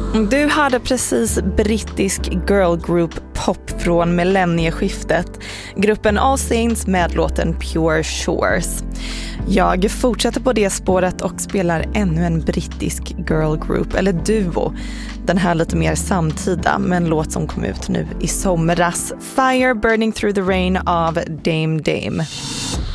Du hörde precis brittisk girl group pop från millennieskiftet. Gruppen All Saints med låten Pure Shores. Jag fortsätter på det spåret och spelar ännu en brittisk girl group, eller duo. Den här lite mer samtida, med en låt som kom ut nu i somras. Fire Burning Through the Rain av Dame Dame.